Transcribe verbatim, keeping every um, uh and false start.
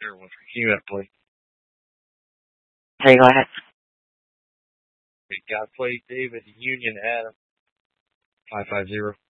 There one for you, play. Hey, go ahead. We got play David Union Adam five five zero.